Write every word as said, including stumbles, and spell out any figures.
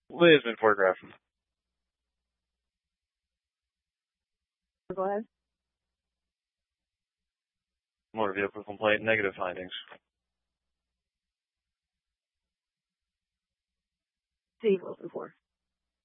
Lisbon, Portgraph. Go ahead. Motor vehicle complaint, negative findings. City Wilson four.